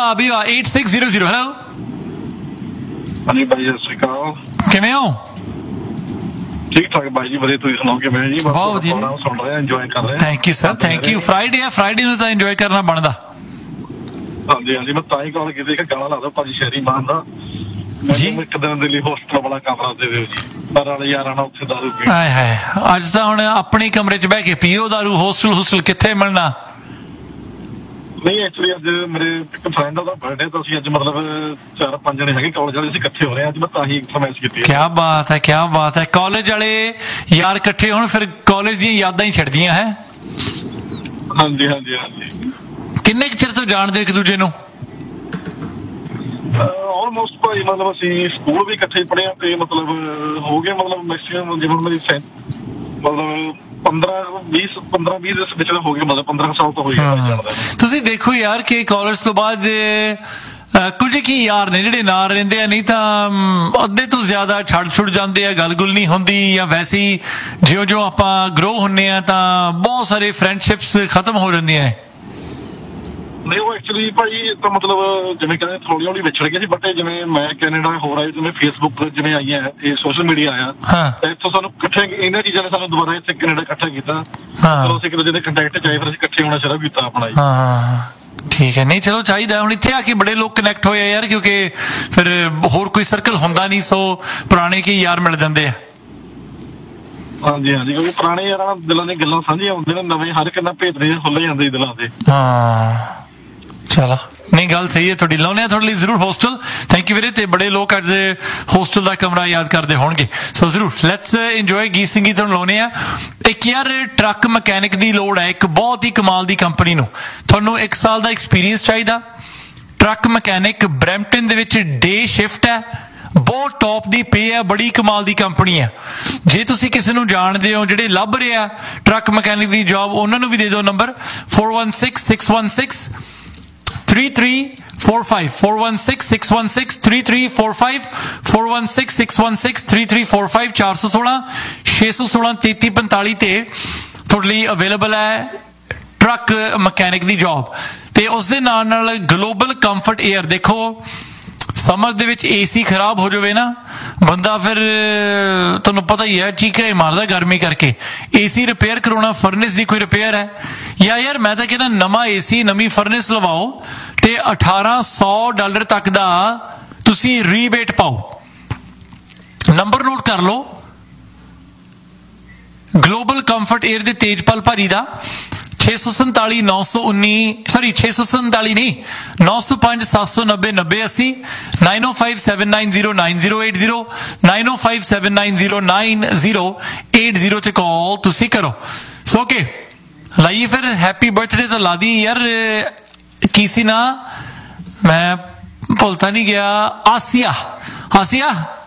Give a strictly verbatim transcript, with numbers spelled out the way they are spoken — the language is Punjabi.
ਵਾਹ ਵੀ ਵਾਹ eight six zero zero hello ਹਾਂਜੀ ਭਾਈ ਸਤਿ ਸ਼੍ਰੀ ਅਕਾਲ ਕਿਵੇਂ ਹੋ ਠੀਕ ਠਾਕ ਭਾਈ ਜੀ ਵਧੀਆ ਤੁਸੀਂ ਸੁਣਾਓ ਕਿਵੇਂ ਜੀ ਬਹੁਤ ਵਧੀਆ ਸੁਣ ਰਹੇ ਇੰਜੋਏ ਕਰ ਰਹੇ thank you sir thank you Friday ਆ ਫਰਾਈਡੇ ਨੂੰ ਤਾਂ ਇੰਜੋਏ ਕਰਨਾ ਬਣਦਾ ਹਾਂਜੀ ਹਾਂਜੀ ਮੈਂ ਤਾਂ ਹੀ ਕਾਲ ਕੀਤੀ ਕਿ ਗਾਣਾ ਲਾ ਦਿਓ ਭਾਜੀ ਸ਼ਹਿਰੀ ਮਾਨ ਦਾ ਜੀ ਇੱਕ ਦਿਨ ਦੇ ਲਈ ਹੋਸਟਲ ਵਾਲਾ ਕਮਰਾ ਦੇ ਦਿਓ ਜੀ ਪਰ ਵਾਲੇ ਯਾਰਾਂ ਨਾਲ ਉੱਥੇ ਦਾਰੂ ਪੀਣੀ ਹਾਏ ਹਾਏ ਅੱਜ ਤਾਂ ਹੁਣ ਆਪਣੇ ਕਮਰੇ 'ਚ ਬਹਿ ਕੇ ਪੀਓ ਦਾਰੂ ਹੋਸਟਲ ਹੋਸਟਲ ਕਿੱਥੇ ਮਿਲਣਾ ਨਹੀਂ ਐਕਚੁਅਲੀ ਅੱਜ ਮੇਰੇ ਇੱਕ ਫਰੈਂਡ ਦਾ ਬਰਥਡੇ ਤਾਂ ਅਸੀਂ ਅੱਜ ਮਤਲਬ ਚਾਰ ਪੰਜ ਜਣੇ ਹੈਗੇ ਕਾਲਜ ਵਾਲੇ ਅਸੀਂ ਇਕੱਠੇ ਹੋ ਰਹੇ ਹਾਂ ਅੱਜ ਮੈਂ ਤਾਂ ਹੀ ਫਰਮਾਇਸ਼ ਕੀਤੀ ਕਿਆ ਬਾਤ ਹੈ ਕਿਆ ਬਾਤ ਹੈ ਕਾਲਜ ਵਾਲੇ ਯਾਰ ਇਕੱਠੇ ਹੋਣ ਫਿਰ ਕਾਲਜ ਦੀਆਂ ਯਾਦਾਂ ਹੀ ਛੱਡਦੀਆਂ ਹੈ ਹਾਂਜੀ ਹਾਂਜੀ ਹਾਂਜੀ ਕਿੰਨੇ ਕੁ ਚਿਰ ਤੋਂ ਜਾਣਦੇ ਇੱਕ ਦੂਜੇ ਨੂੰ ਆਲਮੋਸਟ ਭਾਈ ਮਤਲਬ ਅਸੀਂ ਸਕੂਲ ਵੀ ਇਕੱਠੇ ਪੜ੍ਹੇ ਆ ਤੇ ਮਤਲਬ ਹੋ ਗਏ ਮਤਲਬ ਮੈਕਸੀਮਮ ਜਿਵੇਂ ਮੇਰੀ ਮਤਲਬ ਪੰਦਰਾਂ ਵੀਹ ਪੰਦਰਾਂ ਵੀਹ ਦੇ ਵਿੱਚ ਹੋ ਗਏ ਮਤਲਬ ਪੰਦਰਾਂ ਸਾਲ ਤੋਂ ਹੋਈ ਜਾਣਦਾ ਤੁਸੀਂ ਦੇਖੋ ਯਾਰ ਕਿ ਕਾਲਜ ਤੋਂ ਬਾਅਦ ਕੁਝ ਕੀ ਯਾਰ ਨੇ ਜਿਹੜੇ ਨਾਲ ਰਹਿੰਦੇ ਆ ਨਹੀਂ ਤਾਂ ਅੱਧੇ ਤੋਂ ਜ਼ਿਆਦਾ ਛੱਡ ਛੁੱਟ ਜਾਂਦੇ ਆ ਗੱਲ ਗੁੱਲ ਨਹੀਂ ਹੁੰਦੀ ਜਾਂ ਵੈਸੇ ਹੀ ਜਿਉਂ ਜਿਉਂ ਆਪਾਂ ਗਰੋ ਹੁੰਦੇ ਆ ਤਾਂ ਬਹੁਤ ਸਾਰੇ ਫਰੈਂਡਸ਼ਿਪਸ ਖਤਮ ਹੋ ਜਾਂਦੀਆਂ ਨੇ ਨਹੀਂ ਉਹ ਐਕਚੁਅਲੀ ਭਾਈ ਤਾਂ ਮਤਲਬ ਜਿਵੇਂ ਕਹਿੰਦੇ ਥੋੜੀ ਹੌਲੀ ਵਿਛੜ ਗਏ ਸੀ ਬਟ ਜਿਵੇਂ ਮੈਂ ਕੈਨੇਡਾ ਹੋਰ ਆਏ ਜਿਵੇਂ ਫੇਸਬੁੱਕ ਜਿਵੇਂ ਆਈਆਂ ਇਹ ਸੋਸ਼ਲ ਮੀਡੀਆ ਆਇਆ ਇੱਥੋਂ ਸਾਨੂੰ ਇਕੱਠੇ ਇਹਨਾਂ ਚੀਜ਼ਾਂ ਨੇ ਸਾਨੂੰ ਦੁਬਾਰਾ ਇੱਥੇ ਕੈਨੇਡਾ ਇਕੱਠਾ ਕੀਤਾ ਚਲੋ ਅਸੀਂ ਇੱਕ ਦੂਜੇ ਦੇ ਕੰਟੈਕਟ ਚ ਆਏ ਫਿਰ ਅਸੀਂ ਇਕੱਠੇ ਹੋਣਾ ਸ਼ੁਰੂ ਕੀਤਾ ਆਪਣਾ ਜੀ ਹਾਂ ਠੀਕ ਹੈ ਨਹੀਂ ਚਲੋ ਚਾਹੀਦਾ ਹੁਣ ਇੱਥੇ ਆ ਕੇ ਬੜੇ ਲੋਕ ਕਨੈਕਟ ਹੋਏ ਯਾਰ ਕਿਉਂਕਿ ਫਿਰ ਹੋਰ ਕੋਈ ਸਰਕਲ ਹੁੰਦਾ ਨਹੀਂ ਸੋ ਪੁਰਾਣੇ ਕੀ ਯਾਰ ਮਿਲ ਜਾਂਦੇ ਆ ਹਾਂਜੀ ਹਾਂਜੀ ਕਿਉਂਕਿ ਪੁਰਾਣੇ ਯਾਰਾਂ ਨਾਲ ਦਿਲਾਂ ਦੀਆਂ ਗੱਲਾਂ ਸਾਂਝੀਆਂ ਹੁੰਦੀਆਂ ਨੇ ਨਵੇਂ ਹਰ ਕਿੰਨਾ ਭੇਜਦੇ ਖੁੱਲੇ ਜਾਂਦੇ ਦਿਲਾਂ ਦੇ ਹਾਂ ਚਲੋ ਨਹੀਂ ਗੱਲ ਸਹੀ ਹੈ ਤੁਹਾਡੀ ਲਾਉਣੇ ਆ ਤੁਹਾਡੇ ਲਈ ਜ਼ਰੂਰ ਹੋਸਟਲ ਥੈਂਕ ਯੂ ਵੀਰੇ ਤੇ ਬੜੇ ਲੋਕ ਅੱਜ ਹੋਸਟਲ ਦਾ ਕਮਰਾ ਯਾਦ ਕਰਦੇ ਹੋਣਗੇ ਸੋ ਜ਼ਰੂਰ ਲੈਟਸ ਇੰਜੋਏ ਗੀਤ ਸੰਗੀਤ ਤੁਹਾਨੂੰ ਲਾਉਣੇ ਆ ਇੱਕ ਯਾਰ ਟਰੱਕ ਮਕੈਨਿਕ ਦੀ ਲੋੜ ਹੈ ਇੱਕ ਬਹੁਤ ਹੀ ਕਮਾਲ ਦੀ ਕੰਪਨੀ ਨੂੰ ਤੁਹਾਨੂੰ ਇੱਕ ਸਾਲ ਦਾ ਐਕਸਪੀਰੀਅੰਸ ਚਾਹੀਦਾ ਟਰੱਕ ਮਕੈਨਿਕ ਬਰੈਂਪਟਨ ਦੇ ਵਿੱਚ ਡੇ ਸ਼ਿਫਟ ਹੈ ਬਹੁਤ ਟੌਪ ਦੀ ਪੇ ਹੈ ਬੜੀ ਕਮਾਲ ਦੀ ਕੰਪਨੀ ਹੈ ਜੇ ਤੁਸੀਂ ਕਿਸੇ ਨੂੰ ਜਾਣਦੇ ਹੋ ਜਿਹੜੇ ਲੱਭ ਰਹੇ ਆ ਟਰੱਕ ਮਕੈਨਿਕ ਦੀ ਜੌਬ ਉਹਨਾਂ ਨੂੰ ਵੀ ਦੇ ਦਿਓ number four one six six one six three three four five four one six six one six three three four five four one six six one six three three four five ਚਾਰ ਸੌ ਸੋਲਾਂ ਛੇ ਸੌ ਸੋਲਾਂ ਤੇਤੀ ਪੰਤਾਲੀ ਤੇ ਤੁਹਾਡੇ ਲਈ ਅਵੇਲੇਬਲ ਹੈ ਟਰੱਕ ਮਕੈਨਿਕ ਦੀ ਜੌਬ ਤੇ ਉਸ ਦੇ ਨਾਲ ਨਾਲ ਗਲੋਬਲ ਕੰਫਰਟ ਏਅਰ ਦੇਖੋ ਸਮਰ ਦੇ ਵਿੱਚ ਏਸੀ ਖਰਾਬ ਹੋ ਜਾਵੇ ਨਾ ਬੰਦਾ ਫਿਰ ਤੁਹਾਨੂੰ ਪਤਾ ਹੀ ਹੈ ਚੀਕਾਂ ਹੀ ਮਾਰਦਾ ਗਰਮੀ ਕਰਕੇ ਏਸੀ ਰਿਪੇਅਰ ਕਰਾਉਣਾ ਫਰਨਿਸ ਦੀ ਕੋਈ ਰਿਪੇਅਰ ਹੈ ਜਾਂ ਯਾਰ ਮੈਂ ਤਾਂ ਕਹਿੰਦਾ ਨਵਾਂ ਏਸੀ ਨਵੀਂ ਫਰਨਿਸ ਲਵਾਓ ਤੇ ਅਠਾਰਾਂ ਸੌ ਡਾਲਰ ਤੱਕ ਦਾ ਤੁਸੀਂ ਰੀਬੇਟ ਪਾਓ ਨੰਬਰ ਨੋਟ ਕਰ ਲਓ ਗਲੋਬਲ ਕੰਫਰਟ ਏਅਰ ਦੇ ਤੇਜਪਾਲ ਭਾਰੀ ਦਾ ਛੇ ਸੌ ਸੰਤਾਲੀ ਨੌ ਸੌ ਉੱਨੀ ਸੌਰੀ ਛੇ ਸੌ ਸੰਤਾਲੀ ਨਹੀਂ ਨੌ ਸੌ ਪੰਜ ਸੱਤ ਸੌ ਨੱਬੇ ਨੱਬੇ ਅੱਸੀ nine oh five seven nine zero nine zero eight zero nine oh five seven nine zero nine zero eight zero ਤੇ ਕਾਲ ਤੁਸੀਂ ਕਰੋ ਸੋ ਓਕੇ ਲਾਈਏ ਫਿਰ ਹੈਪੀ ਬਰਥਡੇ ਤਾਂ ਲਾ ਦੀ ਯਾਰ ਕੀ ਸੀ ਨਾ ਮੈਂ ਭੁੱਲ ਤਾਂ ਨਹੀਂ ਗਿਆ ਆਸੀਆ ਆਸੀਆ